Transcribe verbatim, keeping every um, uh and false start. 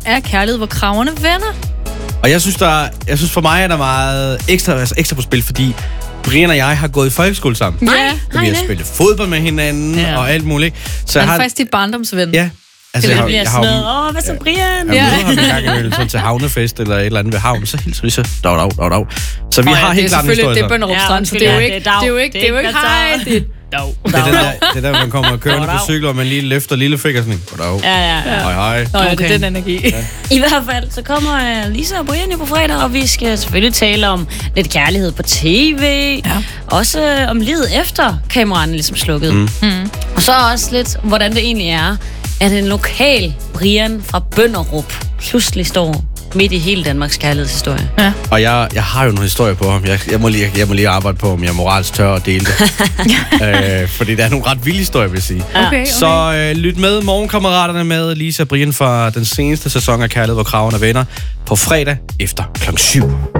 er kærlighed, hvor kragerne vender. Og jeg synes, der, jeg synes for mig er der meget ekstra, altså ekstra på spil, fordi Brian og jeg har gået i folkeskole sammen. Ja, vi har spillet fodbold med hinanden ja. og alt muligt. Så han jeg er har faktisk dit barndomsven. Ja. Altså, det jeg har, bliver jeg sådan har, noget, åh, hvad så Brian? Jeg ja. møder ham en gang imellem sådan til havnefest eller et eller andet ved havnen, så hilser vi så dag, dag, dag, dag. Så vi oh, ja, har helt klart en historie. Det er Bønderup Strand, så det er jo ikke, det er jo ikke, det er jo ikke, hej, det er dag. Det er der, det er der, man kommer kørende på cykler, og man lige løfter lille finger sådan, goddag. Ja, ja, ja. Hej, hej. Nå, ja, det er den energi. Ja. I hvert fald, så kommer uh, Lisa og Brian jo på fredag, og vi skal selvfølgelig tale om lidt kærlighed på tv. Ja. Også uh, om livet efter kameraerne ligesom slukket. Mm. Mm. Og så også lidt, hvordan det egentlig er, at en lokal Brian fra Bønderup pludselig står midt i hele Danmarks kærlighedshistorie. Ja. Og jeg, jeg har jo nogle historier på ham. Jeg, jeg, må lige, jeg må lige arbejde på, om jeg er moralsk tør at dele det. øh, fordi der er nogle ret vilde historier, vil jeg sige. Okay, okay. Så øh, lyt med morgenkammeraterne med Lisa og Brian fra den seneste sæson af Kærlighed, hvor kragerne vender på fredag efter klokken syv.